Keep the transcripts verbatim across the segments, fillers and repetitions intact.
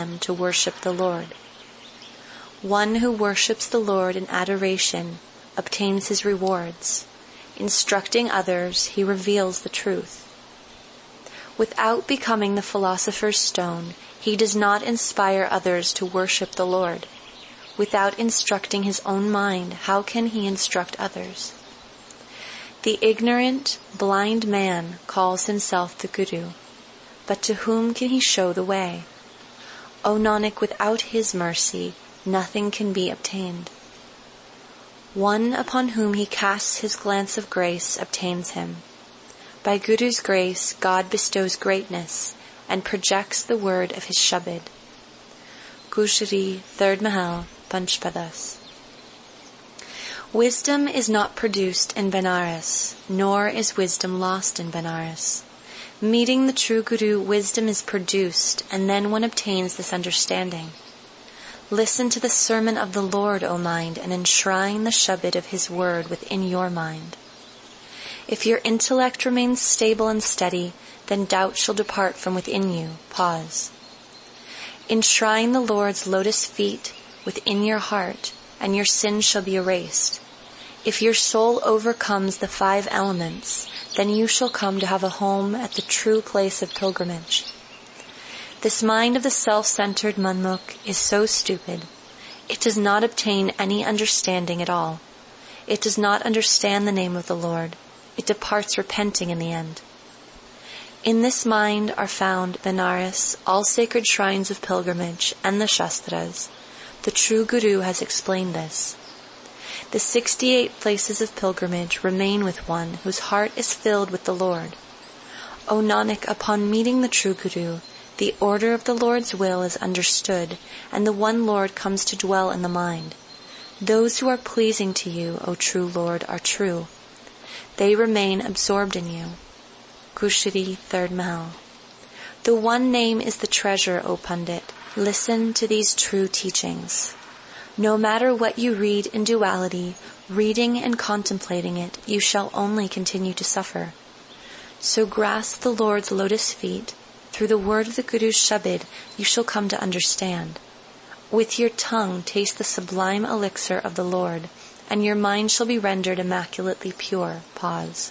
them to worship the Lord. One who worships the Lord in adoration obtains his rewards. Instructing others, he reveals the truth. Without becoming the philosopher's stone, he does not inspire others to worship the Lord. Without instructing his own mind, how can he instruct others? The ignorant, blind man calls himself the Guru, but to whom can he show the way? O Nanak, without his mercy, nothing can be obtained. One upon whom he casts his glance of grace obtains him. By Guru's grace, God bestows greatness and projects the word of his Shabad. Gushari, third Mahal, Panchpadas. Wisdom is not produced in Benares, nor is wisdom lost in Benares. Meeting the true Guru, wisdom is produced, and then one obtains this understanding. Listen to the sermon of the Lord, O mind, and enshrine the Shabad of his word within your mind. If your intellect remains stable and steady, then doubt shall depart from within you. Pause. Enshrine the Lord's lotus feet within your heart, and your sins shall be erased. If your soul overcomes the five elements, then you shall come to have a home at the true place of pilgrimage. This mind of the self-centered Manmukh is so stupid. It does not obtain any understanding at all. It does not understand the name of the Lord. It departs repenting in the end. In this mind are found Benares, all sacred shrines of pilgrimage, and the Shastras. The true Guru has explained this. The sixty-eight places of pilgrimage remain with one whose heart is filled with the Lord. O Nanak, upon meeting the true Guru, the order of the Lord's will is understood, and the one Lord comes to dwell in the mind. Those who are pleasing to you, O true Lord, are true. They remain absorbed in you. Kushari, third Mahal. The one name is the treasure, O Pandit. Listen to these true teachings. No matter what you read in duality, reading and contemplating it, you shall only continue to suffer. So grasp the Lord's lotus feet. Through the word of the Guru's Shabad, you shall come to understand. With your tongue taste the sublime elixir of the Lord, and your mind shall be rendered immaculately pure. Pause.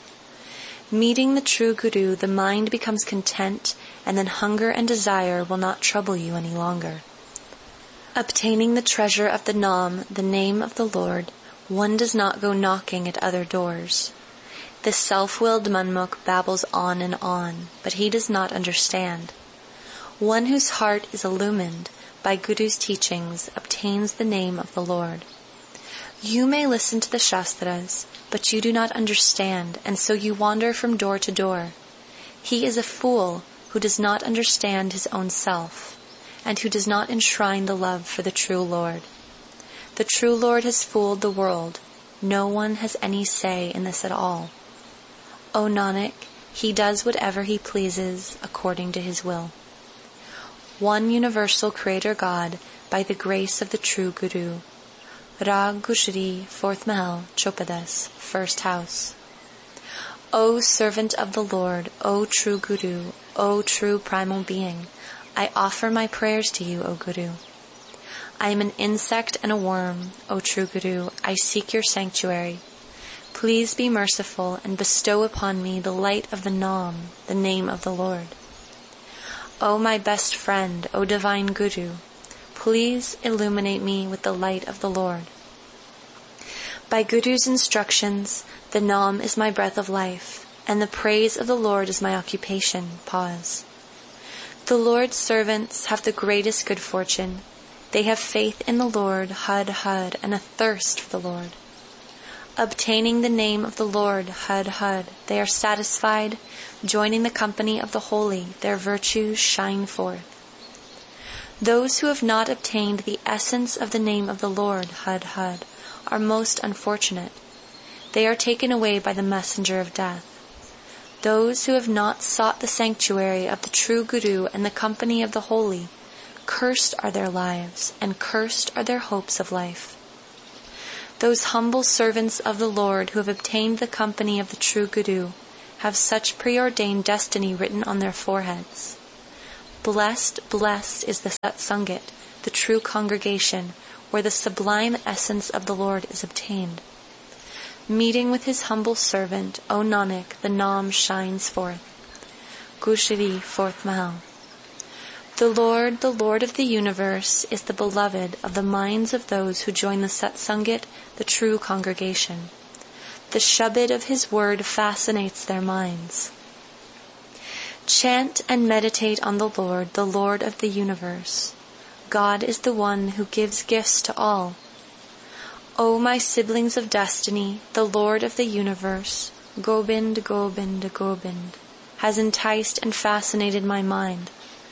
Meeting the true Guru, the mind becomes content, and then hunger and desire will not trouble you any longer. Obtaining the treasure of the Nam, the name of the Lord, one does not go knocking at other doors. The self-willed Manmukh babbles on and on, but he does not understand. One whose heart is illumined by Guru's teachings obtains the name of the Lord. You may listen to the Shastras, but you do not understand, and so you wander from door to door. He is a fool who does not understand his own self, and who does not enshrine the love for the true Lord. The true Lord has fooled the world. No one has any say in this at all. O Nanak, he does whatever he pleases according to his will. One universal Creator God by the grace of the true Guru. Rag Gushari, fourth Mahal, Chopadas, first house. O servant of the Lord, O true Guru, O true primal being, I offer my prayers to you, O Guru. I am an insect and a worm, O true Guru, I seek your sanctuary. Please be merciful and bestow upon me the light of the Nam, the name of the Lord. O my best friend, O divine Guru, please illuminate me with the light of the Lord. By Guru's instructions, the Nam is my breath of life, and the praise of the Lord is my occupation. Pause. The Lord's servants have the greatest good fortune. They have faith in the Lord, Hud Hud, and a thirst for the Lord. Obtaining the name of the Lord, Hud Hud, they are satisfied. Joining the company of the holy, their virtues shine forth. Those who have not obtained the essence of the name of the Lord, Hud Hud, are most unfortunate. They are taken away by the messenger of death. Those who have not sought the sanctuary of the true Guru and the company of the holy, cursed are their lives, and cursed are their hopes of life. Those humble servants of the Lord who have obtained the company of the true Guru have such preordained destiny written on their foreheads. Blessed, blessed is the Satsangit, the true congregation, where the sublime essence of the Lord is obtained. Meeting with his humble servant, O Nanak, the Nam shines forth. Gushari, fourth Mahal. The Lord, the Lord of the universe, is the beloved of the minds of those who join the Satsangit, the true congregation. The Shabad of his word fascinates their minds. Chant and meditate on the Lord, the Lord of the universe. God is the one who gives gifts to all. O my siblings of destiny, the Lord of the universe, Gobind, Gobind, Gobind, has enticed and fascinated my mind.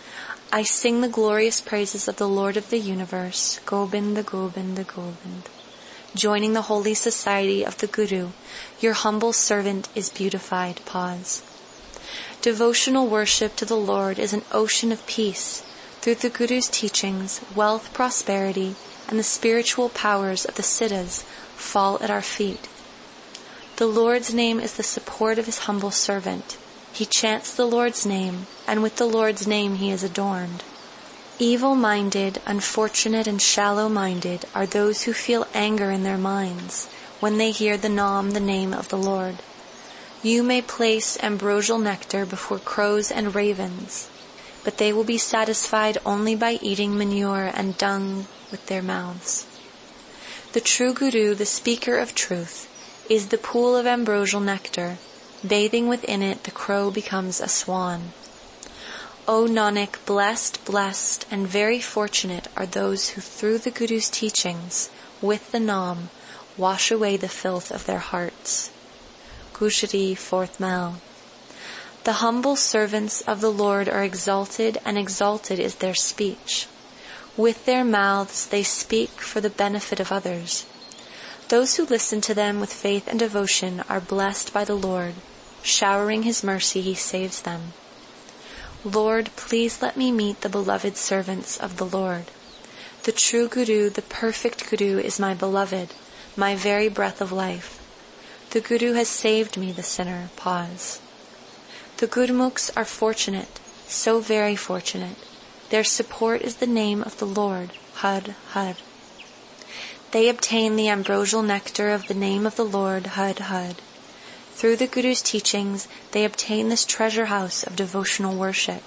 I sing the glorious praises of the Lord of the universe, Gobind, Gobind, Gobind. Joining the holy society of the Guru, your humble servant is beautified. Pause. Devotional worship to the Lord is an ocean of peace. Through the Guru's teachings, wealth, prosperity, and the spiritual powers of the Siddhas fall at our feet. The Lord's name is the support of his humble servant. He chants the Lord's name, and with the Lord's name he is adorned. Evil-minded, unfortunate, and shallow-minded are those who feel anger in their minds when they hear the Nam, the name of the Lord. You may place ambrosial nectar before crows and ravens, but they will be satisfied only by eating manure and dung with their mouths. The true Guru, the speaker of truth, is the pool of ambrosial nectar. Bathing within it, the crow becomes a swan. O Nanak, blessed, blessed, and very fortunate are those who through the Guru's teachings, with the Nam, wash away the filth of their hearts. Gushari, fourth Mahal. The humble servants of the Lord are exalted, and exalted is their speech. With their mouths they speak for the benefit of others. Those who listen to them with faith and devotion are blessed by the Lord. Showering his mercy, he saves them. Lord, please let me meet the beloved servants of the Lord. The true Guru, the perfect Guru, is my beloved, my very breath of life. The Guru has saved me, the sinner. Pause. The Gurmukhs are fortunate, so very fortunate. Their support is the name of the Lord, Har, Har. They obtain the ambrosial nectar of the name of the Lord, Har, Har. Through the Guru's teachings, they obtain this treasure house of devotional worship.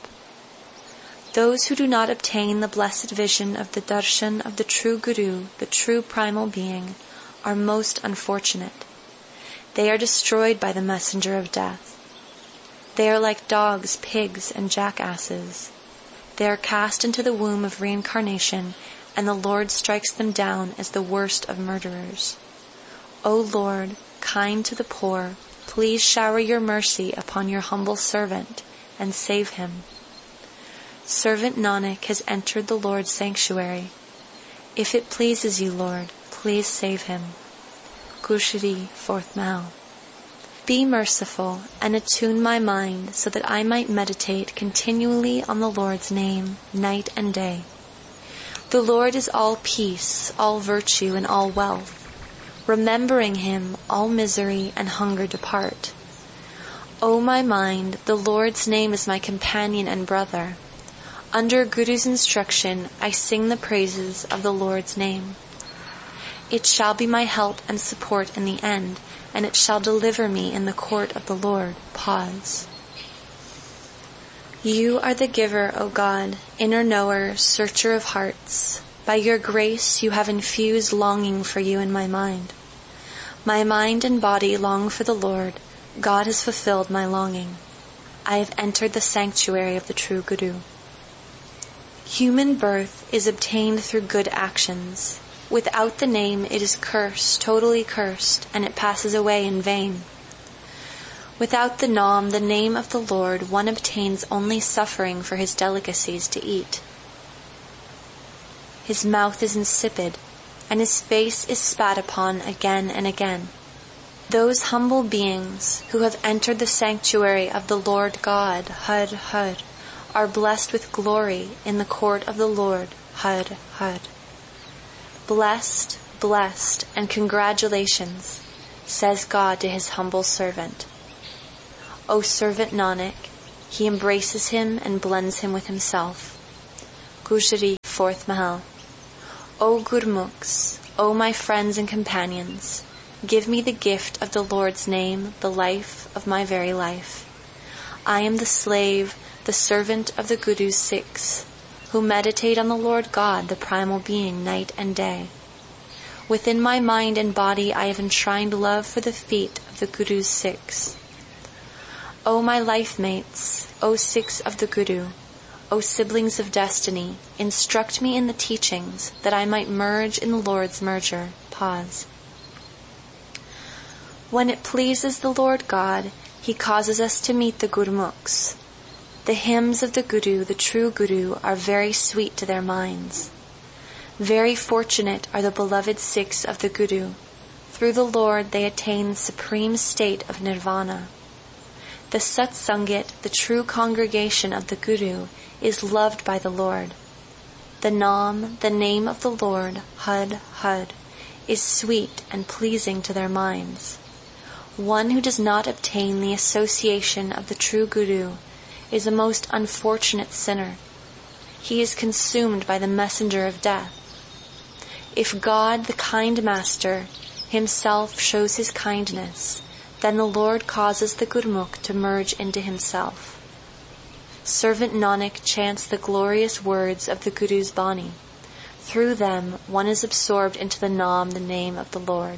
Those who do not obtain the blessed vision of the darshan of the true Guru, the true primal being, are most unfortunate. They are destroyed by the messenger of death. They are like dogs, pigs, and jackasses. They are cast into the womb of reincarnation, and the Lord strikes them down as the worst of murderers. O Lord, kind to the poor, please shower your mercy upon your humble servant and save him. Servant Nanak has entered the Lord's sanctuary. If it pleases you, Lord, please save him. Gushari, fourth Mahal. Be merciful and attune my mind so that I might meditate continually on the Lord's name, night and day. The Lord is all peace, all virtue, and all wealth. Remembering him, all misery and hunger depart. O my mind, the Lord's name is my companion and brother. Under Guru's instruction, I sing the praises of the Lord's name. It shall be my help and support in the end, and it shall deliver me in the court of the Lord. Pause. You are the giver, O God, inner knower, searcher of hearts. By your grace you have infused longing for you in my mind. My mind and body long for the Lord. God has fulfilled my longing. I have entered the sanctuary of the true Guru. Human birth is obtained through good actions. Without the name it is cursed, totally cursed, and it passes away in vain. Without the Nam, the name of the Lord, one obtains only suffering for his delicacies to eat. His mouth is insipid, and his face is spat upon again and again. Those humble beings who have entered the sanctuary of the Lord God, Har, Har, are blessed with glory in the court of the Lord, Har, Har. Blessed, blessed, and congratulations, says God to his humble servant. O servant Nanak, He embraces him and blends him with himself. Gujari, fourth Mahal. O Gurmukhs, O my friends and companions, give me the gift of the Lord's name, the life of my very life. I am the slave, the servant of the Guru's Sikhs, who meditate on the Lord God, the primal being, night and day. Within my mind and body I have enshrined love for the feet of the Guru's Sikhs. O my life mates, O Sikhs of the Guru, O siblings of destiny, instruct me in the teachings that I might merge in the Lord's merger. Pause. When it pleases the Lord God, He causes us to meet the Gurmukhs. The hymns of the Guru, the true Guru, are very sweet to their minds. Very fortunate are the beloved Sikhs of the Guru. Through the Lord they attain the supreme state of nirvana. The Satsangit, the true congregation of the Guru, is loved by the Lord. The Nam, the name of the Lord, Hud, Hud, is sweet and pleasing to their minds. One who does not obtain the association of the true Guru is a most unfortunate sinner. He is consumed by the messenger of death. If God, the kind master, himself shows his kindness, then the Lord causes the Gurmukh to merge into himself. Servant Nanak chants the glorious words of the Guru's Bani. Through them, one is absorbed into the Nam, the name of the Lord.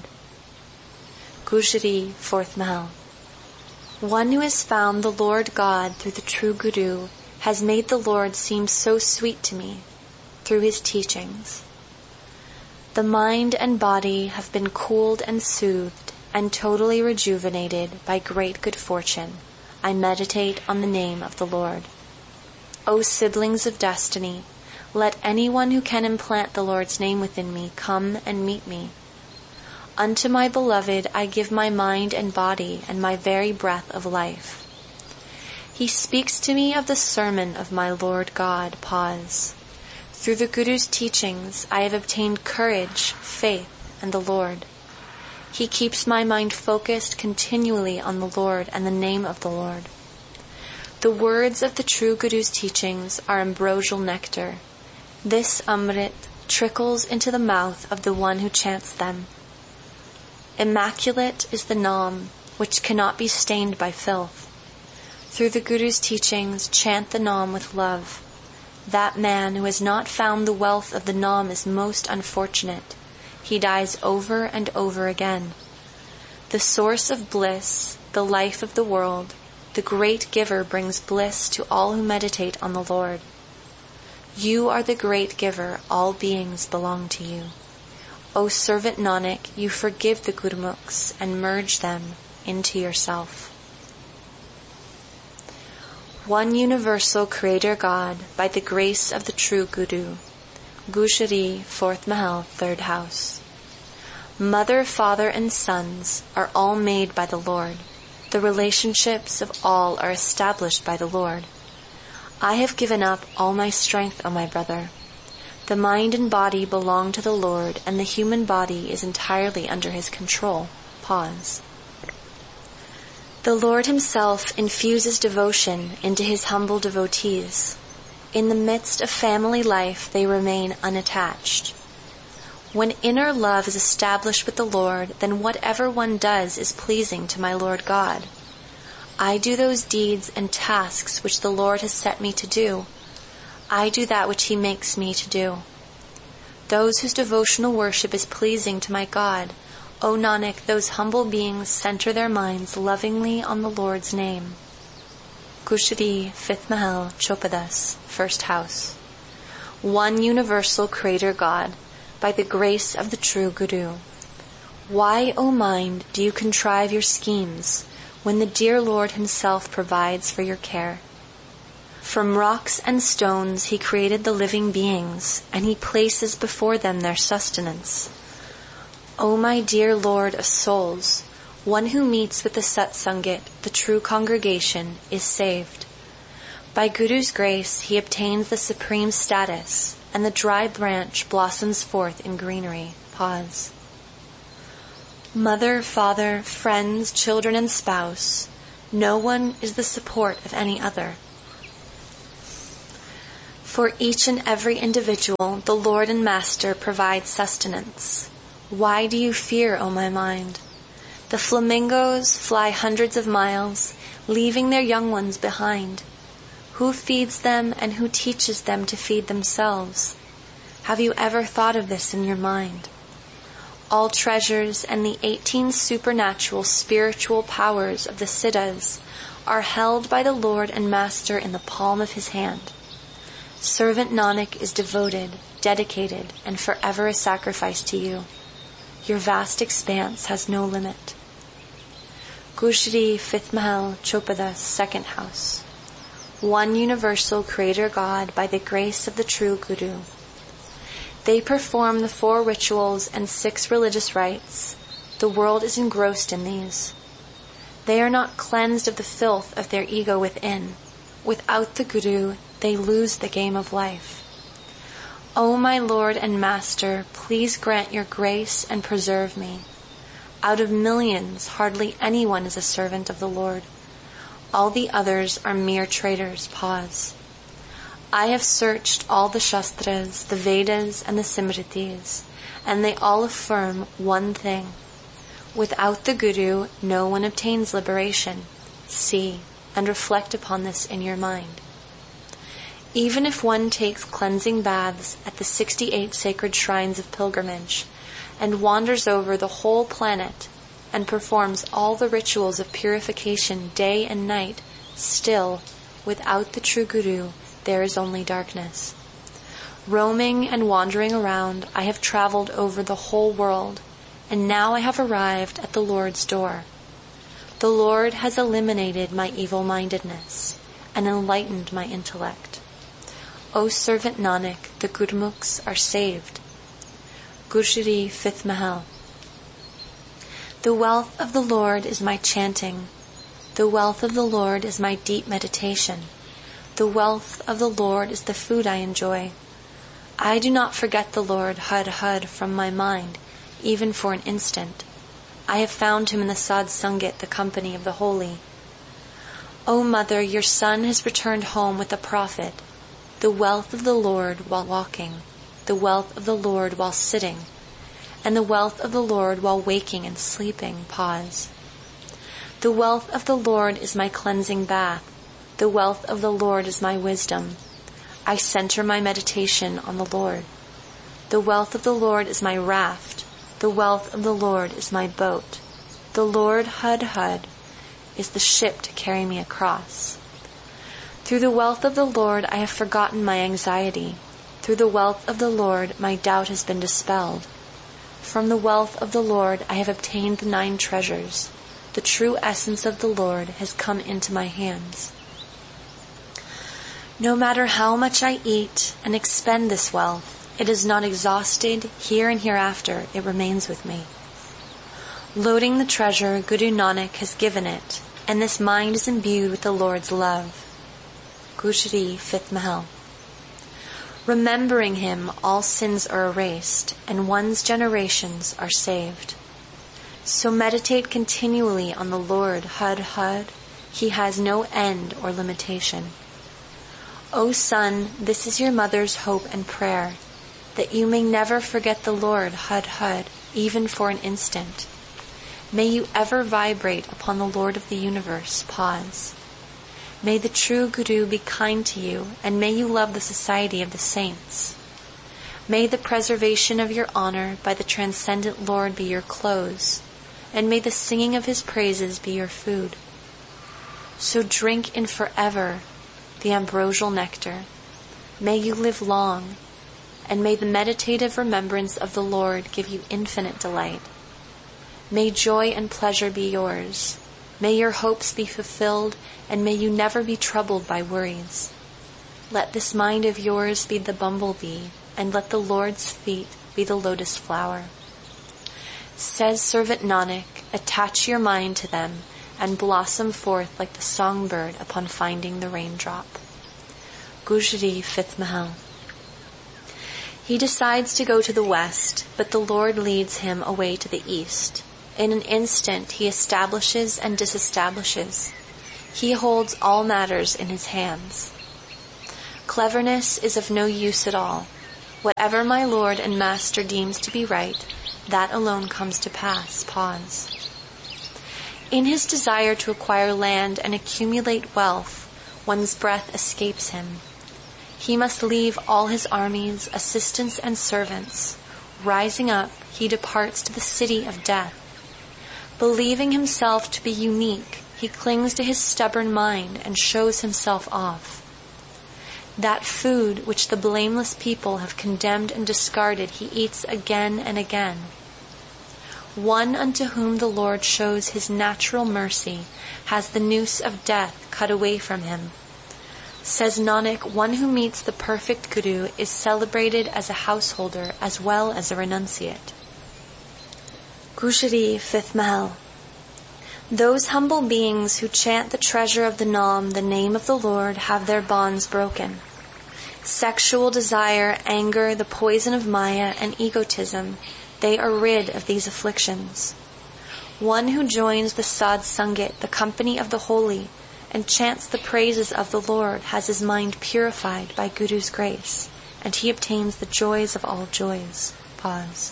Gujari, fourth Mahal. One who has found the Lord God through the true Guru has made the Lord seem so sweet to me through his teachings. The mind and body have been cooled and soothed and totally rejuvenated by great good fortune. I meditate on the name of the Lord. O siblings of destiny, let anyone who can implant the Lord's name within me come and meet me. Unto my beloved I give my mind and body and my very breath of life. He speaks to me of the sermon of my Lord God. Pause. Through the Guru's teachings I have obtained courage, faith, and the Lord. He keeps my mind focused continually on the Lord and the name of the Lord. The words of the true Guru's teachings are ambrosial nectar. This Amrit trickles into the mouth of the one who chants them. Immaculate is the Nam, which cannot be stained by filth. Through the Guru's teachings, chant the Nam with love. That man who has not found the wealth of the Nam is most unfortunate. He dies over and over again. The source of bliss, the life of the world, the great giver brings bliss to all who meditate on the Lord. You are the great giver, all beings belong to you. O servant Nanak, you forgive the Gurmukhs and merge them into yourself. One universal Creator God, by the grace of the true Guru. Gujari, fourth Mahal, third house. Mother, father, and sons are all made by the Lord. The relationships of all are established by the Lord. I have given up all my strength, O my brother. The mind and body belong to the Lord, and the human body is entirely under his control. Pause. The Lord himself infuses devotion into his humble devotees. In the midst of family life, they remain unattached. When inner love is established with the Lord, then whatever one does is pleasing to my Lord God. I do those deeds and tasks which the Lord has set me to do. I do that which he makes me to do. Those whose devotional worship is pleasing to my God, O Nanak, those humble beings center their minds lovingly on the Lord's name. Gujari, fifth Mahal, Chopadas, first house. One universal Creator God, by the grace of the true Guru. Why, O mind, do you contrive your schemes, when the dear Lord himself provides for your care? From rocks and stones he created the living beings, and he places before them their sustenance. O my dear Lord of souls, one who meets with the Satsangit, the true congregation, is saved. By Guru's grace he obtains the supreme status, and the dry branch blossoms forth in greenery. Pause. Mother, father, friends, children, and spouse, no one is the support of any other. For each and every individual, the Lord and Master provides sustenance. Why do you fear, O my mind? The flamingos fly hundreds of miles, leaving their young ones behind. Who feeds them and who teaches them to feed themselves? Have you ever thought of this in your mind? All treasures and the eighteen supernatural spiritual powers of the Siddhas are held by the Lord and Master in the palm of his hand. Servant Nanak is devoted, dedicated, and forever a sacrifice to you. Your vast expanse has no limit. Gujri, fifth Mahal, Chopadas, second house. One universal Creator God by the grace of the true Guru. They perform the four rituals and six religious rites. The world is engrossed in these. They are not cleansed of the filth of their ego within. Without the Guru, they lose the game of life. O my Lord and Master, please grant your grace and preserve me. Out of millions, hardly anyone is a servant of the Lord. All the others are mere traitors. Pause. I have searched all the Shastras, the Vedas, and the Simritis, and they all affirm one thing. Without the Guru, no one obtains liberation. See and reflect upon this in your mind. Even if one takes cleansing baths at the sixty-eight sacred shrines of pilgrimage, and wanders over the whole planet, and performs all the rituals of purification day and night, still, without the true Guru, there is only darkness. Roaming and wandering around, I have traveled over the whole world, and now I have arrived at the Lord's door. The Lord has eliminated my evil-mindedness and enlightened my intellect. O servant Nanak, the Gurmukhs are saved. Gujri, fifth Mahal. The wealth of the Lord is my chanting. The wealth of the Lord is my deep meditation. The wealth of the Lord is the food I enjoy. I do not forget the Lord, Hud Hud, from my mind, even for an instant. I have found him in the Sad Sangat, the company of the holy. O Mother, your son has returned home with a prophet. The wealth of the Lord while walking, the wealth of the Lord while sitting, and the wealth of the Lord while waking and sleeping. Pause. The wealth of the Lord is my cleansing bath. The wealth of the Lord is my wisdom. I center my meditation on the Lord. The wealth of the Lord is my raft. The wealth of the Lord is my boat. The Lord, Hud Hud, is the ship to carry me across. Through the wealth of the Lord I have forgotten my anxiety. Through the wealth of the Lord my doubt has been dispelled. From the wealth of the Lord I have obtained the nine treasures. The true essence of the Lord has come into my hands. No matter how much I eat and expend this wealth, it is not exhausted. Here and hereafter it remains with me. Loading the treasure, Guru Nanak has given it, and this mind is imbued with the Lord's love. Gujri, fifth Mahal. Remembering him, all sins are erased, and one's generations are saved. So meditate continually on the Lord, Hud Hud. He has no end or limitation. O son, this is your mother's hope and prayer, that you may never forget the Lord, Hud Hud, even for an instant. May you ever vibrate upon the Lord of the universe. Pause. May the true Guru be kind to you, and may you love the society of the saints. May the preservation of your honor by the transcendent Lord be your clothes, and may the singing of his praises be your food. So drink in forever the ambrosial nectar. May you live long, and may the meditative remembrance of the Lord give you infinite delight. May joy and pleasure be yours. May your hopes be fulfilled, and may you never be troubled by worries. Let this mind of yours be the bumblebee, and let the Lord's feet be the lotus flower. Says servant Nanak, attach your mind to them, and blossom forth like the songbird upon finding the raindrop. Gujri, fifth Mahal. He decides to go to the west, but the Lord leads him away to the east. In an instant he establishes and disestablishes. He holds all matters in his hands. Cleverness is of no use at all. Whatever my Lord and Master deems to be right, that alone comes to pass. Pause. In his desire to acquire land and accumulate wealth, one's breath escapes him. He must leave all his armies, assistants, and servants. Rising up, he departs to the city of death. Believing himself to be unique, he clings to his stubborn mind and shows himself off. That food which the blameless people have condemned and discarded, he eats again and again. One unto whom the Lord shows his natural mercy has the noose of death cut away from him. Says Nanak, one who meets the perfect Guru is celebrated as a householder as well as a renunciate. Gujari, fifth Mahal. Those humble beings who chant the treasure of the Nam, the name of the Lord, have their bonds broken. Sexual desire, anger, the poison of Maya, and egotism, they are rid of these afflictions. One who joins the Sadh Sangat, the company of the holy, and chants the praises of the Lord has his mind purified by Guru's grace, and he obtains the joys of all joys. Pause.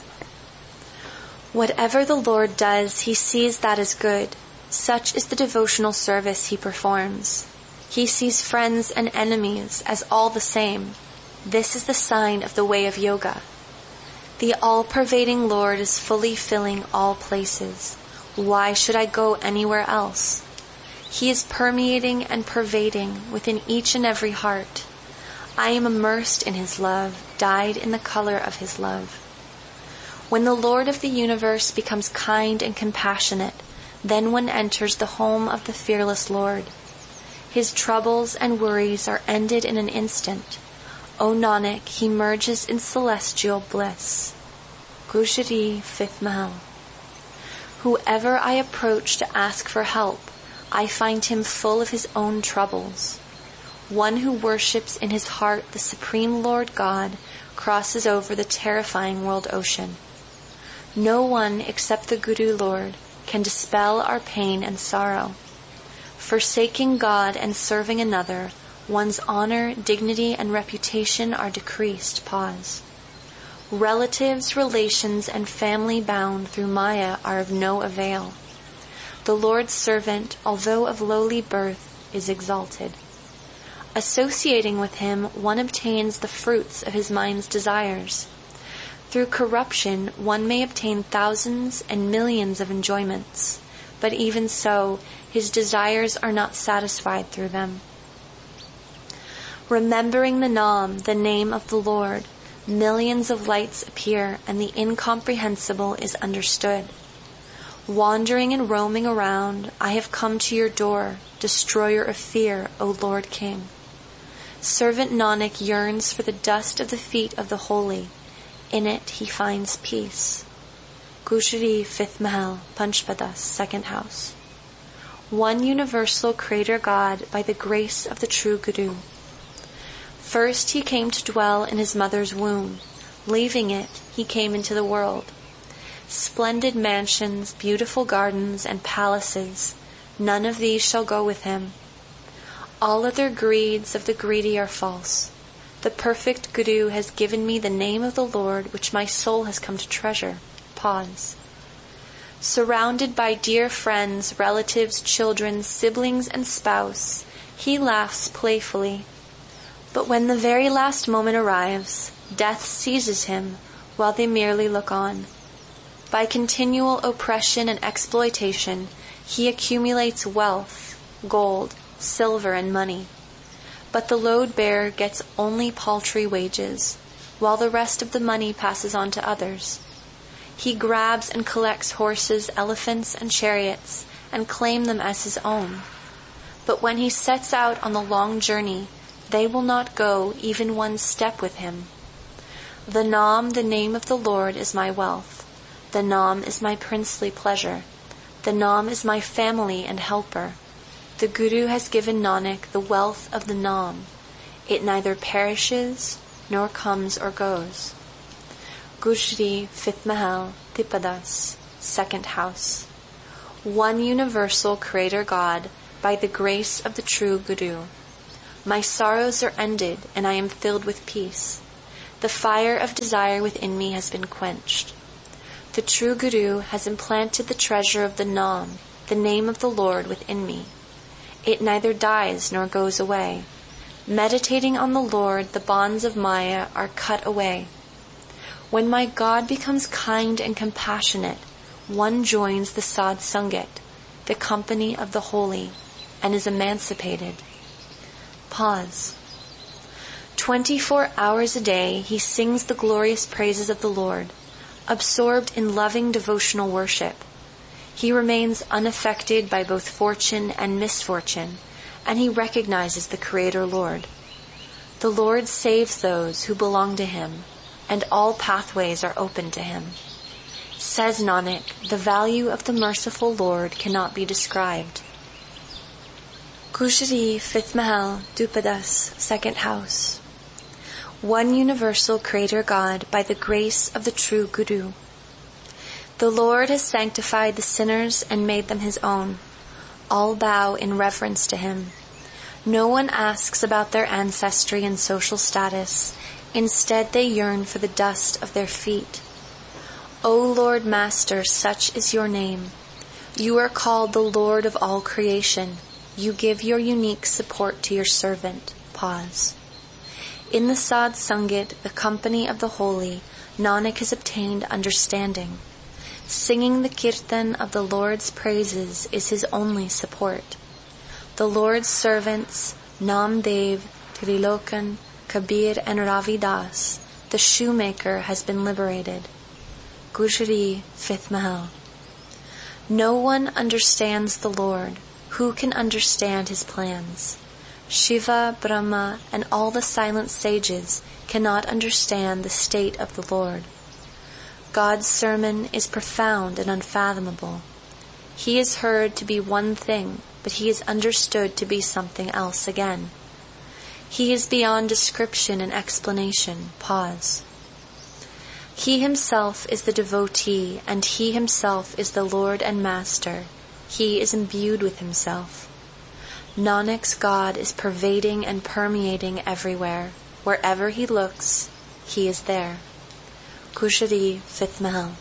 Whatever the Lord does, he sees that as good. Such is the devotional service he performs. He sees friends and enemies as all the same. This is the sign of the way of yoga. The all-pervading Lord is fully filling all places. Why should I go anywhere else? He is permeating and pervading within each and every heart. I am immersed in his love, dyed in the color of his love. When the Lord of the universe becomes kind and compassionate, then one enters the home of the fearless Lord. His troubles and worries are ended in an instant. O Nanak, he merges in celestial bliss. Gujari, fifth Mahal. Whoever I approach to ask for help, I find him full of his own troubles. One who worships in his heart the Supreme Lord God crosses over the terrifying world ocean. No one except the Guru Lord can dispel our pain and sorrow. Forsaking God and serving another, one's honor, dignity, and reputation are decreased. Pause. Relatives, relations, and family bound through Maya are of no avail. The Lord's servant, although of lowly birth, is exalted. Associating with him, one obtains the fruits of his mind's desires. Through corruption, one may obtain thousands and millions of enjoyments, but even so, his desires are not satisfied through them. Remembering the Nam, the name of the Lord, millions of lights appear and the incomprehensible is understood. Wandering and roaming around, I have come to your door, destroyer of fear, O Lord King. Servant Nanak yearns for the dust of the feet of the holy. In it he finds peace. Gujari, fifth Mahal, Panchpadas, second house. One universal Creator God by the grace of the true Guru. First he came to dwell in his mother's womb. Leaving it, he came into the world. Splendid mansions, beautiful gardens, and palaces, none of these shall go with him. All other greeds of the greedy are false. The perfect Guru has given me the name of the Lord, which my soul has come to treasure. Pause. Surrounded by dear friends, relatives, children, siblings, and spouse, he laughs playfully. But when the very last moment arrives, death seizes him while they merely look on. By continual oppression and exploitation, he accumulates wealth, gold, silver, and money. But the load-bearer gets only paltry wages, while the rest of the money passes on to others. He grabs and collects horses, elephants, and chariots, and claims them as his own. But when he sets out on the long journey, they will not go even one step with him. The Nam, the name of the Lord, is my wealth. The Nam is my princely pleasure. The Nam is my family and helper. The Guru has given Nanak the wealth of the Nam. It neither perishes nor comes or goes. Gujari, fifth Mahal, Tipadas, second house. One universal Creator God by the grace of the true Guru. My sorrows are ended, and I am filled with peace. The fire of desire within me has been quenched. The true Guru has implanted the treasure of the Nam, the name of the Lord, within me. It neither dies nor goes away. Meditating on the Lord, the bonds of Maya are cut away. When my God becomes kind and compassionate, one joins the Sadh Sangat, the company of the holy, and is emancipated. Pause. Twenty-four hours a day he sings the glorious praises of the Lord, absorbed in loving devotional worship. He remains unaffected by both fortune and misfortune, and he recognizes the Creator Lord. The Lord saves those who belong to him, and all pathways are open to him. Says Nanak, the value of the merciful Lord cannot be described. Gujari, fifth Mahal, Dupadas, second house. One universal Creator God by the grace of the true Guru. The Lord has sanctified the sinners and made them his own. All bow in reverence to him. No one asks about their ancestry and social status. Instead, they yearn for the dust of their feet. O Lord Master, such is your name. You are called the Lord of all creation. You give your unique support to your servant. Pause. In the Sadh Sangat, the company of the holy, Nanak has obtained understanding. Singing the kirtan of the Lord's praises is his only support. The Lord's servants, Namdev, Trilokan, Kabir and Ravidas, the shoemaker has been liberated. Gujari, fifth Mahal. No one understands the Lord. Who can understand his plans? Shiva, Brahma, and all the silent sages cannot understand the state of the Lord. God's sermon is profound and unfathomable. He is heard to be one thing, but he is understood to be something else again. He is beyond description and explanation. Pause. He himself is the devotee, and he himself is the Lord and Master. He is imbued with himself. Nanak's God is pervading and permeating everywhere. Wherever he looks, he is there. Gujari, fifth Mahal.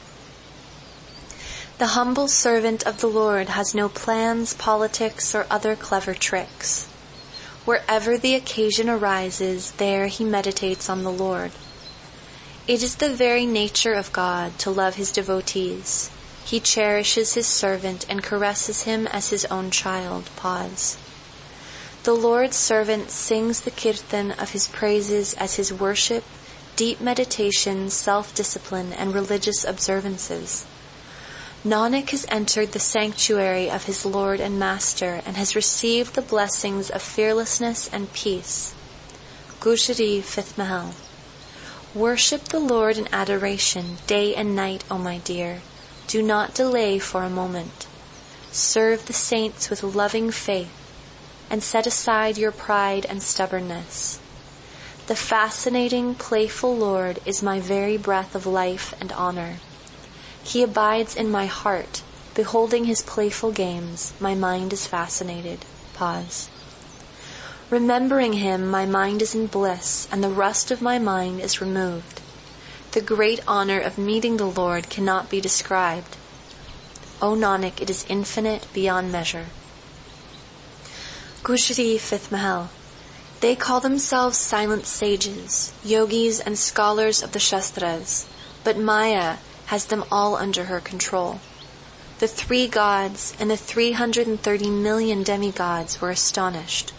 The humble servant of the Lord has no plans, politics, or other clever tricks. Wherever the occasion arises, there he meditates on the Lord. It is the very nature of God to love his devotees. He cherishes his servant and caresses him as his own child. Pause. The Lord's servant sings the kirtan of his praises as his worship, deep meditation, self-discipline, and religious observances. Nanak has entered the sanctuary of his Lord and Master and has received the blessings of fearlessness and peace. Gujari, fifth Mahal. Worship the Lord in adoration, day and night, O my dear. Do not delay for a moment. Serve the saints with loving faith, and set aside your pride and stubbornness. The fascinating, playful Lord is my very breath of life and honor. He abides in my heart. Beholding his playful games, my mind is fascinated. Pause. Remembering him, my mind is in bliss, and the rust of my mind is removed. The great honor of meeting the Lord cannot be described. O Nanak, it is infinite beyond measure. Gujari, fifth Mahal. They call themselves silent sages, yogis, and scholars of the Shastras, but Maya has them all under her control. The three gods and the three hundred and thirty million demigods were astonished.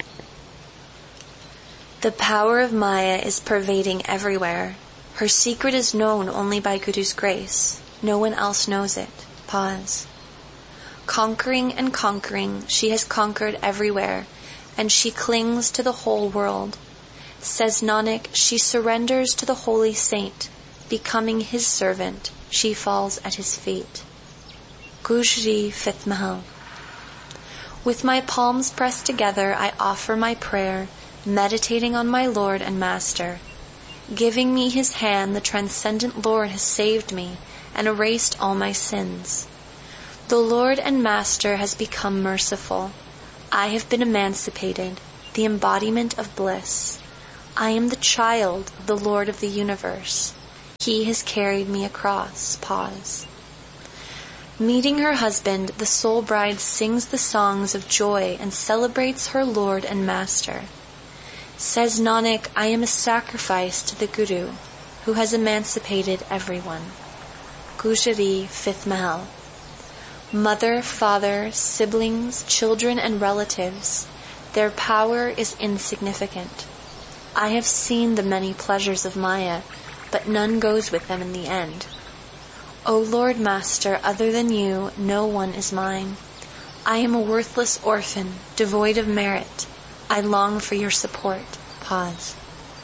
The power of Maya is pervading everywhere. Her secret is known only by Guru's grace. No one else knows it. Pause. Conquering and conquering, she has conquered everywhere, and she clings to the whole world. Says Nanak, she surrenders to the holy saint. Becoming his servant, she falls at his feet. Gujari, fifth Mahal. With my palms pressed together, I offer my prayer, meditating on my Lord and Master. Giving me his hand, the transcendent Lord has saved me and erased all my sins. The Lord and Master has become merciful. I have been emancipated. the embodiment of bliss. I am the child of the Lord of the universe. He has carried me across. Pause. Meeting her husband, the soul bride sings the songs of joy and celebrates her Lord and Master. Says Nanak, I am a sacrifice to the Guru, who has emancipated everyone. Gujari, fifth Mahal. Mother, father, siblings, children, and relatives, their power is insignificant. I have seen the many pleasures of Maya, but none goes with them in the end. O Lord Master, other than you, no one is mine. I am a worthless orphan, devoid of merit. I long for your support. Pause.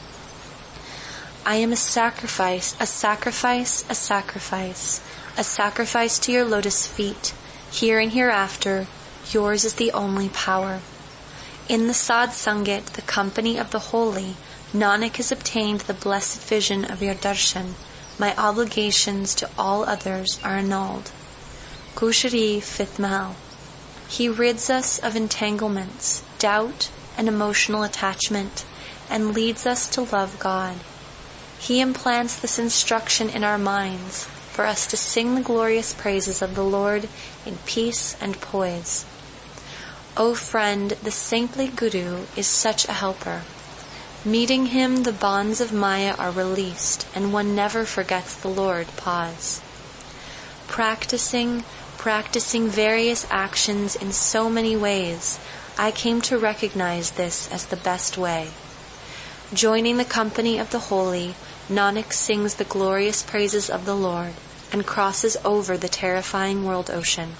I am a sacrifice, a sacrifice, a sacrifice, a sacrifice to your lotus feet. Here and hereafter, yours is the only power. In the Sad Sangat, the company of the holy, Nanak has obtained the blessed vision of your darshan. My obligations to all others are annulled. Gujari, fifth Mahal. He rids us of entanglements, doubt, and emotional attachment, and leads us to love God. He implants this instruction in our minds for us to sing the glorious praises of the Lord in peace and poise. O friend, the saintly Guru is such a helper. Meeting him, the bonds of Maya are released, and one never forgets the Lord. Pause. Practicing, practicing various actions in so many ways, I came to recognize this as the best way. Joining the company of the holy, Nanak sings the glorious praises of the Lord and crosses over the terrifying world ocean.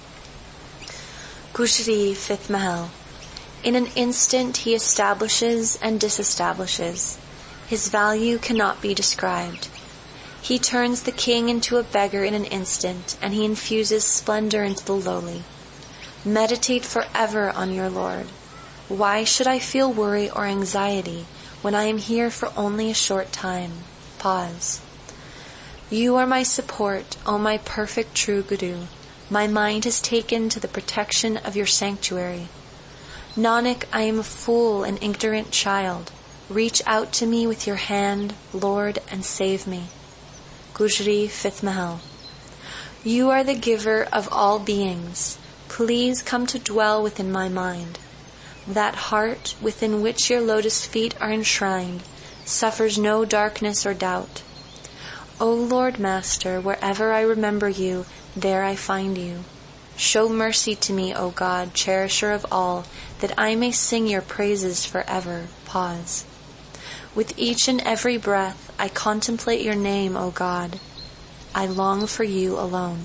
Gujari, fifth Mahal. In an instant he establishes and disestablishes. His value cannot be described. He turns the king into a beggar in an instant, and he infuses splendor into the lowly. Meditate forever on your Lord. Why should I feel worry or anxiety when I am here for only a short time? Pause. You are my support, O my perfect true Guru. My mind has taken to the protection of your sanctuary. Nanak, I am a fool and ignorant child. Reach out to me with your hand, Lord, and save me. Gujari, fifth Mahal. You are the giver of all beings. Please come to dwell within my mind. That heart within which your lotus feet are enshrined suffers no darkness or doubt. O Lord Master, wherever I remember you, there I find you. Show mercy to me, O God, cherisher of all, that I may sing your praises forever. Pause. With each and every breath, I contemplate your name, O God. I long for you alone.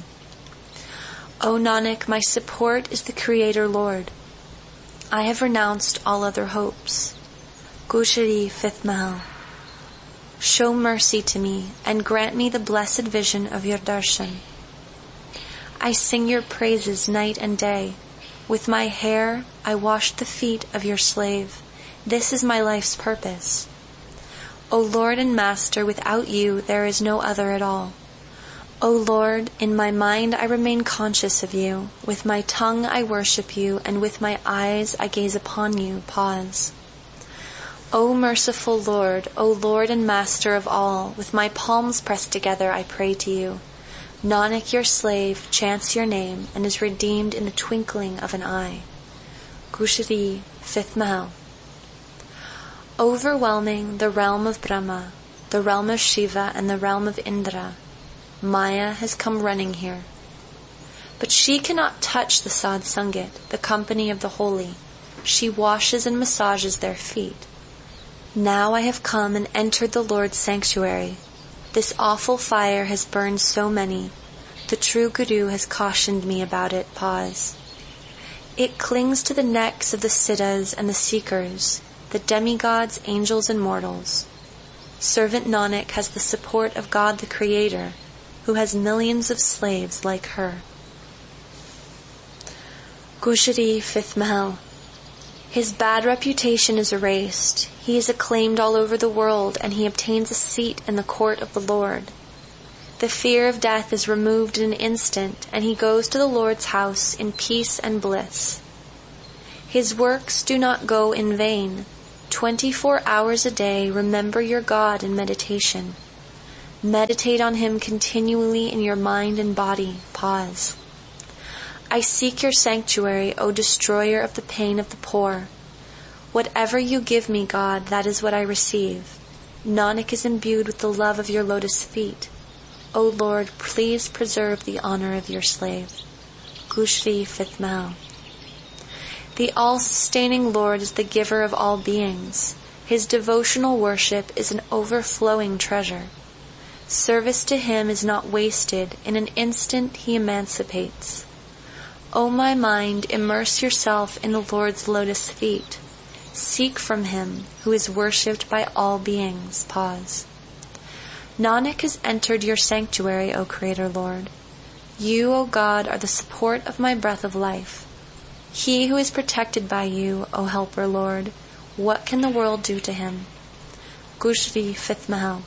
O Nanak, my support is the Creator Lord. I have renounced all other hopes. Gujari, fifth Mahal. Show mercy to me and grant me the blessed vision of your darshan. I sing your praises night and day. With my hair, I wash the feet of your slave. This is my life's purpose. O Lord and Master, without you there is no other at all. O Lord, in my mind I remain conscious of you. With my tongue I worship you, and with my eyes I gaze upon you. Pause. O merciful Lord, O Lord and Master of all, with my palms pressed together I pray to you. Nanak, your slave, chants your name and is redeemed in the twinkling of an eye. Gujari, fifth Mahal. Overwhelming the realm of Brahma, the realm of Shiva, and the realm of Indra, Maya has come running here. But she cannot touch the Sad Sangat, the company of the holy. She washes and massages their feet. Now I have come and entered the Lord's sanctuary. This awful fire has burned so many. The true Guru has cautioned me about it. Pause. It clings to the necks of the siddhas and the seekers, the demigods, angels, and mortals. Servant Nanak has the support of God the Creator, who has millions of slaves like her. Gujari, fifth Mahal. His bad reputation is erased. He is acclaimed all over the world, and he obtains a seat in the court of the Lord. The fear of death is removed in an instant, and he goes to the Lord's house in peace and bliss. His works do not go in vain. Twenty-four hours a day remember your God in meditation. Meditate on him continually in your mind and body. Pause. I seek your sanctuary, O destroyer of the pain of the poor. Whatever you give me, God, that is what I receive. Nanak is imbued with the love of your lotus feet. O Lord, please preserve the honor of your slave. Gushri, fifth Mahal. The all-sustaining Lord is the giver of all beings. His devotional worship is an overflowing treasure. Service to him is not wasted. In an instant he emancipates. O my mind, immerse yourself in the Lord's lotus feet. Seek from him, who is worshipped by all beings. Pause. Nanak has entered your sanctuary, O Creator Lord. You, O God, are the support of my breath of life. He who is protected by you, O Helper Lord, what can the world do to him? Gushri, fifth Mahal.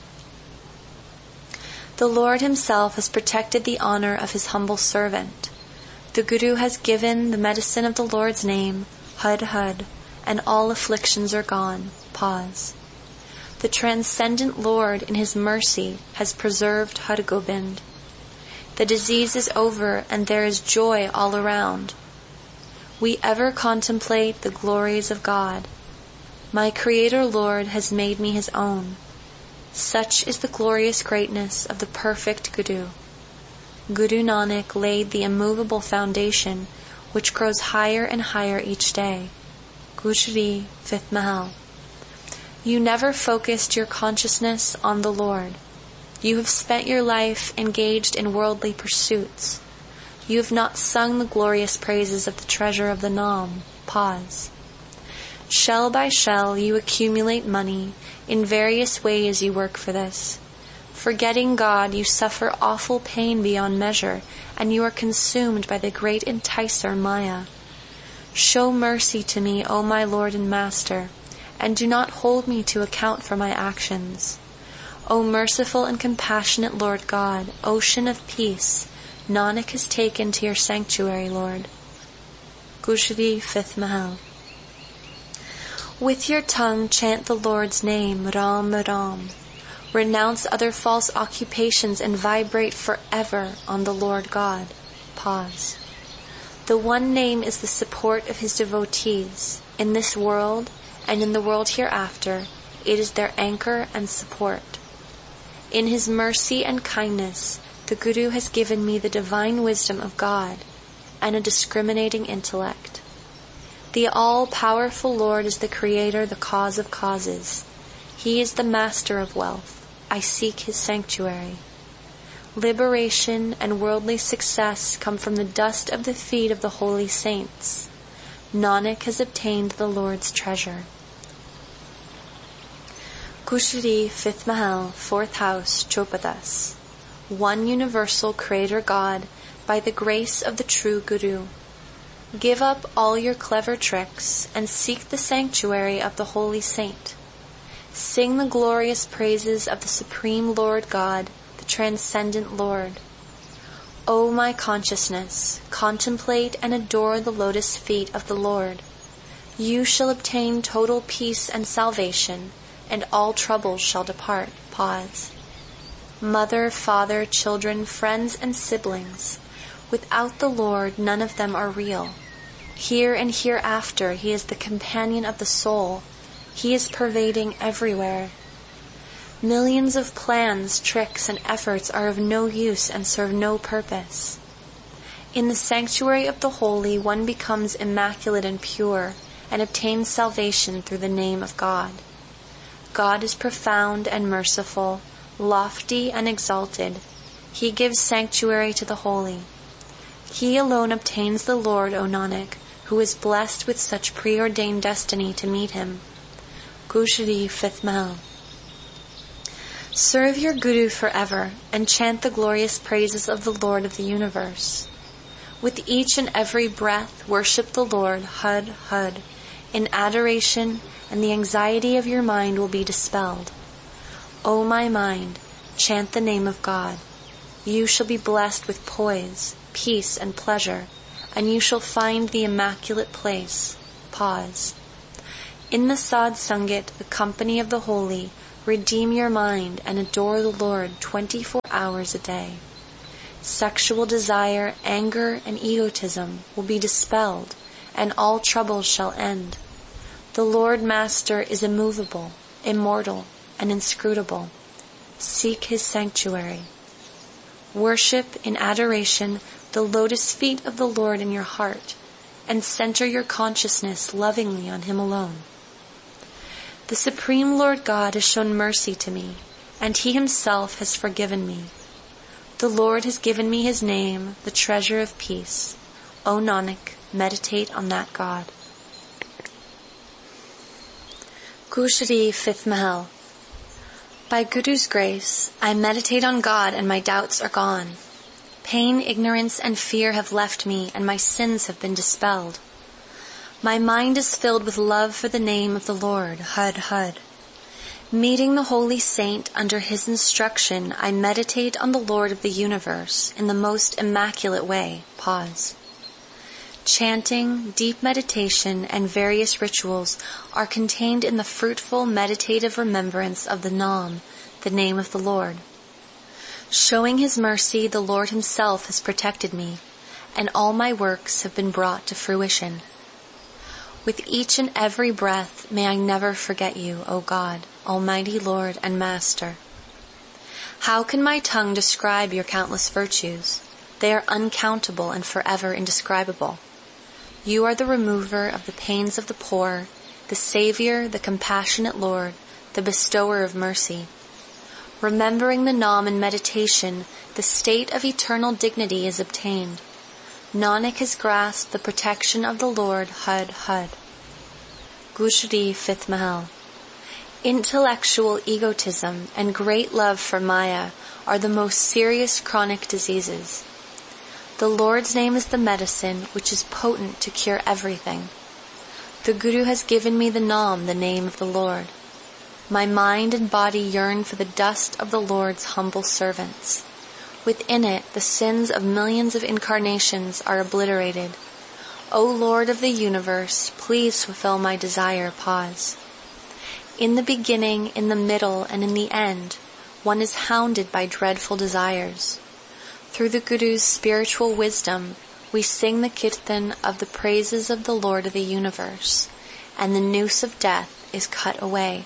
The Lord himself has protected the honor of his humble servant. The Guru has given the medicine of the Lord's name, Hud Hud, and all afflictions are gone. Pause. The transcendent Lord in his mercy has preserved Har Gobind. The disease is over and there is joy all around. We ever contemplate the glories of God. My Creator Lord has made me his own. Such is the glorious greatness of the perfect Guru. Guru Nanak laid the immovable foundation which grows higher and higher each day. Gushri, fifth Mahal. You never focused your consciousness on the Lord. You have spent your life engaged in worldly pursuits. You have not sung the glorious praises of the treasure of the Nam. Pause. Shell by shell you accumulate money. In various ways you work for this. Forgetting God, you suffer awful pain beyond measure, and you are consumed by the great enticer Maya. Show mercy to me, O my Lord and Master, and do not hold me to account for my actions. O merciful and compassionate Lord God, ocean of peace, Nanak has taken to your sanctuary, Lord. Gushri, fifth Mahal. With your tongue chant the Lord's name, Ram Ram. Renounce other false occupations and vibrate forever on the Lord God. Pause. The one name is the support of his devotees. In this world and in the world hereafter, it is their anchor and support. In his mercy and kindness, the Guru has given me the divine wisdom of God and a discriminating intellect. The all-powerful Lord is the Creator, the cause of causes. He is the master of wealth. I seek his sanctuary. Liberation and worldly success come from the dust of the feet of the holy saints. Nanak has obtained the Lord's treasure. Gushri, fifth Mahal, fourth house, Chopadas. One universal Creator God, by the grace of the true Guru. Give up all your clever tricks and seek the sanctuary of the holy saint. Sing the glorious praises of the Supreme Lord God, the Transcendent Lord. O my consciousness, contemplate and adore the lotus feet of the Lord. You shall obtain total peace and salvation, and all troubles shall depart. Pause. Mother, father, children, friends, and siblings, without the Lord none of them are real. Here and hereafter he is the companion of the soul. He is pervading everywhere. Millions of plans, tricks, and efforts are of no use and serve no purpose. In the sanctuary of the holy, one becomes immaculate and pure, and obtains salvation through the name of God. God is profound and merciful, lofty and exalted. He gives sanctuary to the holy. He alone obtains the Lord, O Nanak, who is blessed with such preordained destiny to meet him. Gushri, fifth Mahal. Serve your Guru forever, and chant the glorious praises of the Lord of the universe. With each and every breath, worship the Lord, Hud Hud, in adoration, and the anxiety of your mind will be dispelled. O my mind, chant the name of God. You shall be blessed with poise, peace, and pleasure, and you shall find the immaculate place. Pause. In the Sadh Sangat, the company of the holy, redeem your mind and adore the Lord twenty-four hours a day. Sexual desire, anger, and egotism will be dispelled, and all troubles shall end. The Lord Master is immovable, immortal, and inscrutable. Seek his sanctuary. Worship in adoration the lotus feet of the Lord in your heart, and center your consciousness lovingly on him alone. The Supreme Lord God has shown mercy to me, and he himself has forgiven me. The Lord has given me his name, the treasure of peace. O Nanak, meditate on that God. Gujari, fifth Mahal. By Guru's grace, I meditate on God and my doubts are gone. Pain, ignorance, and fear have left me, and my sins have been dispelled. My mind is filled with love for the name of the Lord, Hud Hud. Meeting the holy saint under his instruction, I meditate on the Lord of the universe in the most immaculate way. Pause. Chanting, deep meditation, and various rituals are contained in the fruitful meditative remembrance of the Nam, the name of the Lord. Showing his mercy, the Lord himself has protected me, and all my works have been brought to fruition. With each and every breath, may I never forget you, O God, Almighty Lord and Master. How can my tongue describe your countless virtues? They are uncountable and forever indescribable. You are the remover of the pains of the poor, the Savior, the compassionate Lord, the bestower of mercy. Remembering the Nam in meditation, the state of eternal dignity is obtained. Nanak has grasped the protection of the Lord, Hud Hud. Gujari, fifth Mahal. Intellectual egotism and great love for Maya are the most serious chronic diseases. The Lord's name is the medicine which is potent to cure everything. The Guru has given me the Nam, the name of the Lord. My mind and body yearn for the dust of the Lord's humble servants. Within it, the sins of millions of incarnations are obliterated. O Lord of the universe, please fulfill my desire. Pause. In the beginning, in the middle, and in the end, one is hounded by dreadful desires. Through the Guru's spiritual wisdom, we sing the kirtan of the praises of the Lord of the universe, and the noose of death is cut away.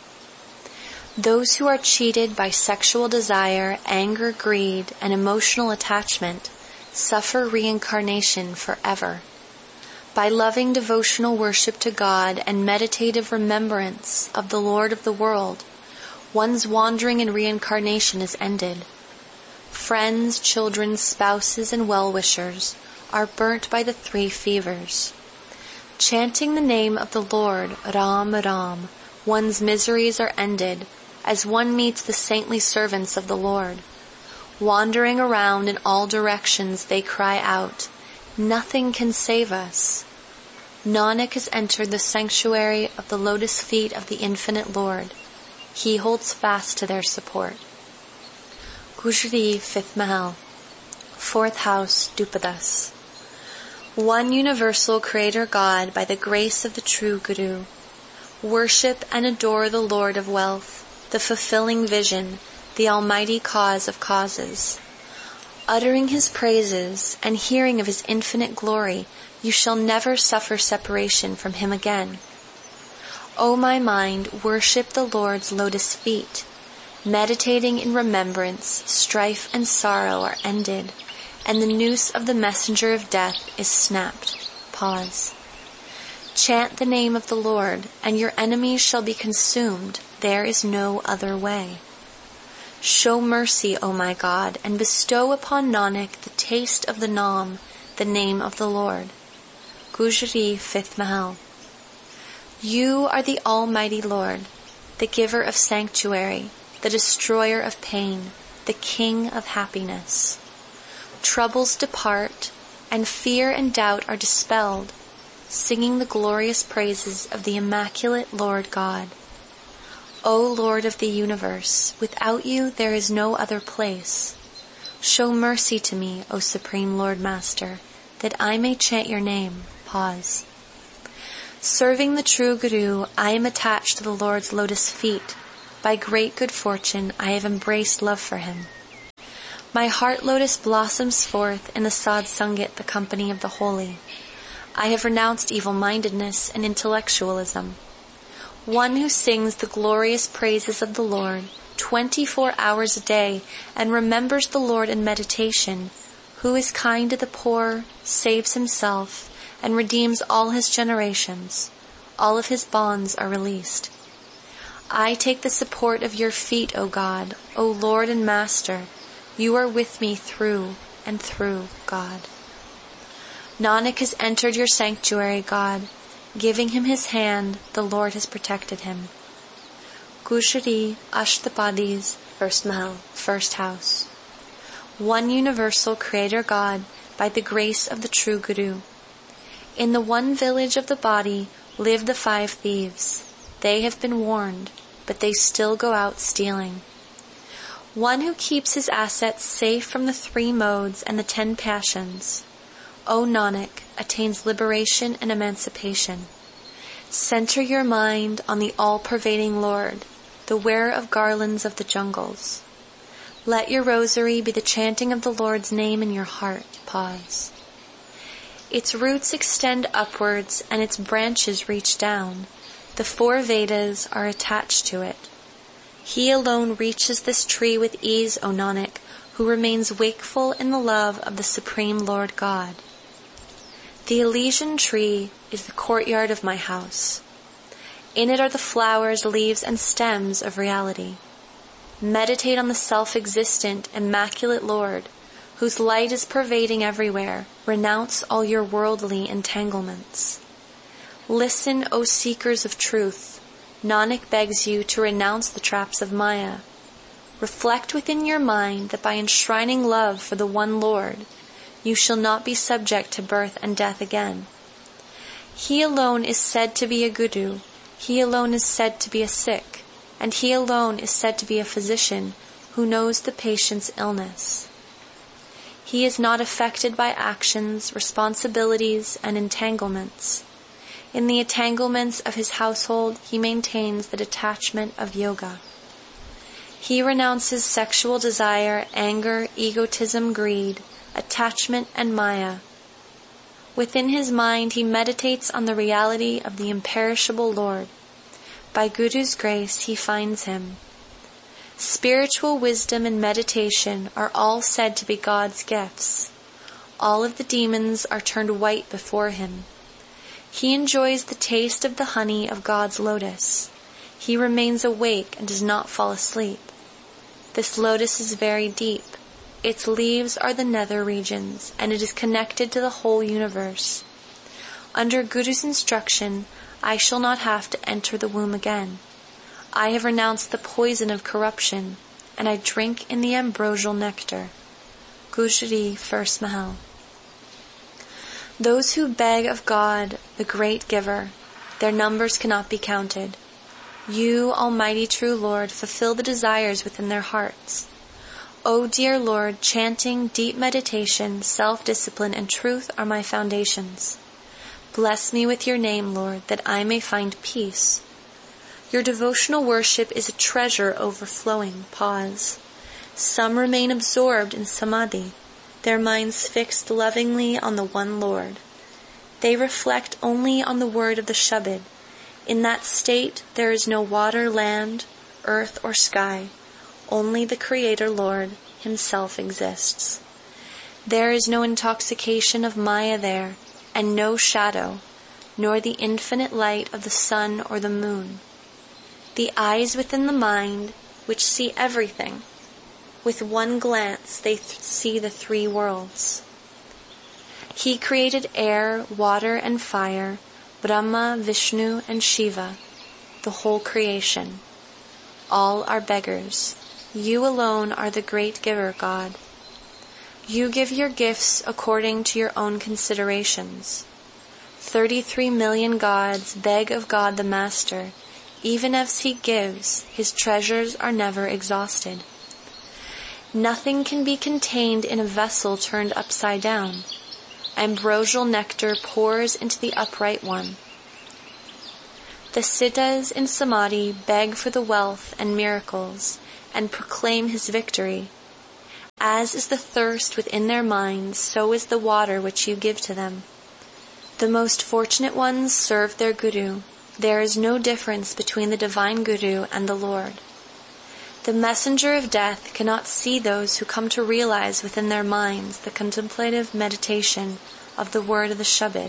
Those who are cheated by sexual desire, anger, greed, and emotional attachment suffer reincarnation forever. By loving devotional worship to God and meditative remembrance of the Lord of the world, one's wandering in reincarnation is ended. Friends, children, spouses, and well-wishers are burnt by the three fevers. Chanting the name of the Lord, Ram Ram, one's miseries are ended, as one meets the saintly servants of the Lord. Wandering around in all directions, they cry out, "Nothing can save us." Nanak has entered the sanctuary of the lotus feet of the infinite Lord. He holds fast to their support. Gujari, fifth Mahal. Fourth house, Dupadas. One universal Creator God by the grace of the true Guru. Worship and adore the Lord of wealth, the fulfilling vision, the almighty cause of causes. Uttering his praises and hearing of his infinite glory, you shall never suffer separation from him again. O my mind, worship the Lord's lotus feet. Meditating in remembrance, strife and sorrow are ended, and the noose of the messenger of death is snapped. Pause. Chant the name of the Lord, and your enemies shall be consumed. There is no other way. Show mercy, O my God, and bestow upon Nanak the taste of the Nam, the name of the Lord. Gujari, fifth Mahal. You are the Almighty Lord, the giver of sanctuary, the destroyer of pain, the King of happiness. Troubles depart, and fear and doubt are dispelled, singing the glorious praises of the immaculate Lord God. O Lord of the universe, without you there is no other place. Show mercy to me, O Supreme Lord Master, that I may chant your name. Pause. Serving the true Guru, I am attached to the Lord's lotus feet. By great good fortune, I have embraced love for him. My heart lotus blossoms forth in the Sadh Sangat, the company of the holy. I have renounced evil-mindedness and intellectualism. One who sings the glorious praises of the Lord twenty-four hours a day and remembers the Lord in meditation, who is kind to the poor, saves himself, and redeems all his generations, all of his bonds are released. I take the support of your feet, O God, O Lord and Master. You are with me through and through, God. Nanak has entered your sanctuary, God. Giving him his hand, the Lord has protected him. Gujari Ashtapadis, first Mahal, first house. One universal Creator God, by the grace of the true Guru. In the one village of the body live the five thieves. They have been warned, but they still go out stealing. One who keeps his assets safe from the three modes and the ten passions, O Nanak, attains liberation and emancipation. Center your mind on the all-pervading Lord, the wearer of garlands of the jungles. Let your rosary be the chanting of the Lord's name in your heart. Pause. Its roots extend upwards and its branches reach down. The four Vedas are attached to it. He alone reaches this tree with ease, O Nanak, who remains wakeful in the love of the Supreme Lord God. The Elysian tree is the courtyard of my house. In it are the flowers, leaves, and stems of reality. Meditate on the self-existent, immaculate Lord, whose light is pervading everywhere. Renounce all your worldly entanglements. Listen, O seekers of truth. Nanak begs you to renounce the traps of Maya. Reflect within your mind that by enshrining love for the one Lord, you shall not be subject to birth and death again. He alone is said to be a Guru, he alone is said to be a Sikh, and he alone is said to be a physician who knows the patient's illness. He is not affected by actions, responsibilities, and entanglements. In the entanglements of his household, he maintains the detachment of yoga. He renounces sexual desire, anger, egotism, greed, attachment, and maya. Within his mind, he meditates on the reality of the imperishable Lord. By Guru's grace, he finds him. Spiritual wisdom and meditation are all said to be God's gifts. All of the demons are turned white before him. He enjoys the taste of the honey of God's lotus. He remains awake and does not fall asleep. This lotus is very deep. Its leaves are the nether regions, and it is connected to the whole universe. Under Guru's instruction, I shall not have to enter the womb again. I have renounced the poison of corruption, and I drink in the ambrosial nectar. Gujari, first Mahal. Those who beg of God, the great giver, their numbers cannot be counted. You, Almighty True Lord, fulfill the desires within their hearts. O dear Lord, chanting, deep meditation, self-discipline, and truth are my foundations. Bless me with your name, Lord, that I may find peace. Your devotional worship is a treasure overflowing. Pause. Some remain absorbed in samadhi, their minds fixed lovingly on the one Lord. They reflect only on the word of the Shabad. In that state, there is no water, land, earth, or sky. Only the Creator Lord himself exists. There is no intoxication of Maya there, and no shadow, nor the infinite light of the sun or the moon. The eyes within the mind, which see everything, with one glance they th- see the three worlds. He created air, water, and fire, Brahma, Vishnu, and Shiva, the whole creation. All are beggars. You alone are the great giver, God. You give your gifts according to your own considerations. Thirty-three million gods beg of God the Master. Even as he gives, his treasures are never exhausted. Nothing can be contained in a vessel turned upside down. Ambrosial nectar pours into the upright one. The Siddhas in Samadhi beg for the wealth and miracles and proclaim his victory. As is the thirst within their minds, so is the water which you give to them. The most fortunate ones serve their Guru. There is no difference between the divine Guru and the Lord. The messenger of death cannot see those who come to realize within their minds the contemplative meditation of the word of the Shabad.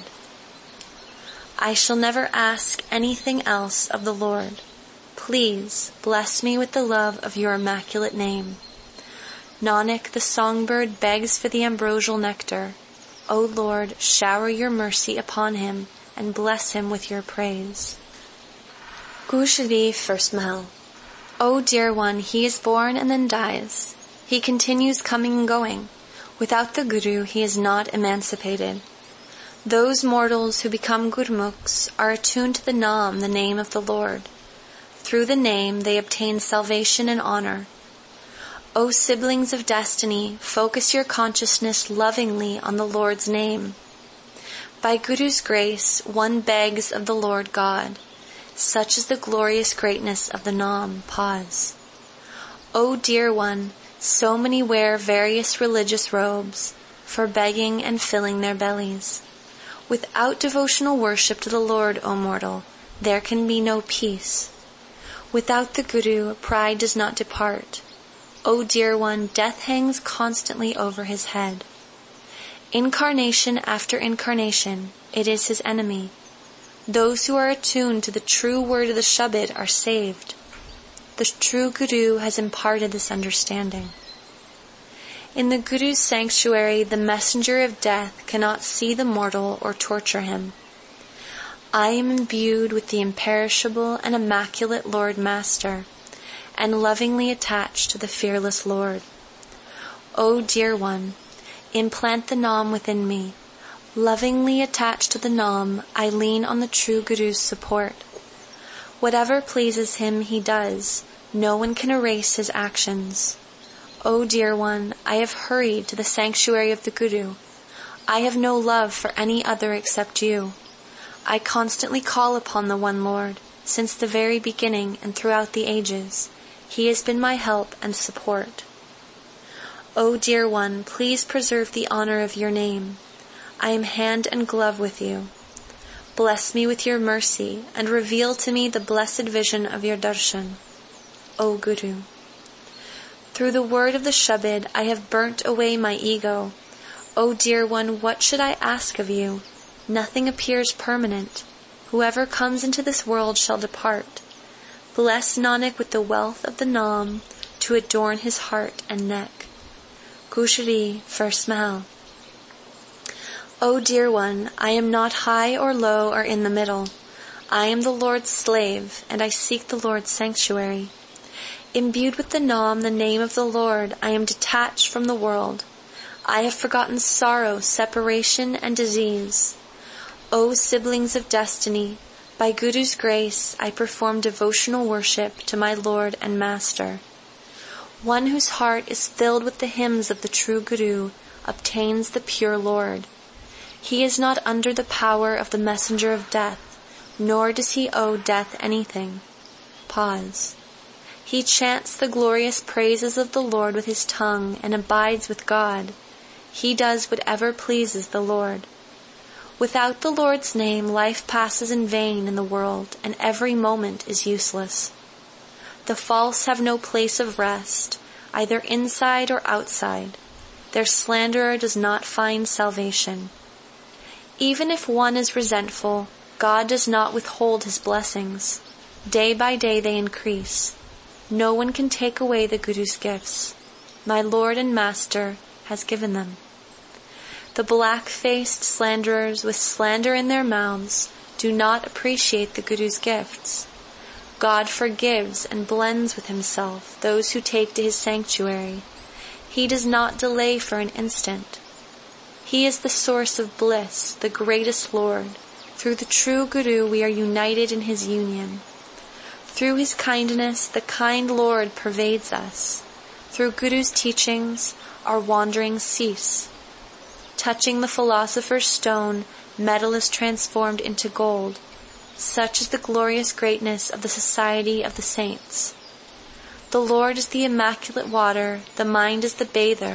I shall never ask anything else of the Lord. Please bless me with the love of your immaculate name. Nanak, the songbird, begs for the ambrosial nectar. O Lord, shower your mercy upon him and bless him with your praise. Gushari, first Mahal. O dear one, he is born and then dies. He continues coming and going. Without the Guru, he is not emancipated. Those mortals who become Gurmukhs are attuned to the Naam, the name of the Lord. Through the name, they obtain salvation and honor. O siblings of destiny, focus your consciousness lovingly on the Lord's name. By Guru's grace, one begs of the Lord God. Such is the glorious greatness of the Naam. Pause. O dear one, so many wear various religious robes for begging and filling their bellies. Without devotional worship to the Lord, O mortal, there can be no peace. Without the Guru, pride does not depart. O dear one, death hangs constantly over his head. Incarnation after incarnation, it is his enemy. Those who are attuned to the true word of the Shabad are saved. The true Guru has imparted this understanding. In the Guru's sanctuary, the messenger of death cannot see the mortal or torture him. I am imbued with the imperishable and immaculate Lord Master, and lovingly attached to the fearless Lord. O dear one, implant the Naam within me. Lovingly attached to the Naam, I lean on the true Guru's support. Whatever pleases him, he does. No one can erase his actions. O dear one, I have hurried to the sanctuary of the Guru. I have no love for any other except you. I constantly call upon the one Lord, since the very beginning and throughout the ages. He has been my help and support. O dear one, please preserve the honor of your name. I am hand and glove with you. Bless me with your mercy and reveal to me the blessed vision of your darshan. O Guru. Through the word of the Shabad, I have burnt away my ego. O dear one, what should I ask of you? Nothing appears permanent. Whoever comes into this world shall depart. Bless Nanak with the wealth of the Naam to adorn his heart and neck. Gushari, first Mahal. O dear one, I am not high or low or in the middle. I am the Lord's slave, and I seek the Lord's sanctuary. Imbued with the Naam, the name of the Lord, I am detached from the world. I have forgotten sorrow, separation, and disease. O siblings of destiny, by Guru's grace, I perform devotional worship to my Lord and Master. One whose heart is filled with the hymns of the true Guru obtains the pure Lord. He is not under the power of the messenger of death, nor does he owe death anything. Pause. He chants the glorious praises of the Lord with his tongue and abides with God. He does whatever pleases the Lord. Without the Lord's name, life passes in vain in the world, and every moment is useless. The false have no place of rest, either inside or outside. Their slanderer does not find salvation. Even if one is resentful, God does not withhold his blessings. Day by day they increase. No one can take away the Guru's gifts. My Lord and Master has given them. The black-faced slanderers with slander in their mouths do not appreciate the Guru's gifts. God forgives and blends with himself those who take to his sanctuary. He does not delay for an instant. He is the source of bliss, the greatest Lord. Through the true Guru we are united in his union. Through his kindness, the kind Lord pervades us. Through Guru's teachings, our wanderings cease. Touching the philosopher's stone, metal is transformed into gold. Such is the glorious greatness of the society of the saints. The Lord is the immaculate water, the mind is the bather,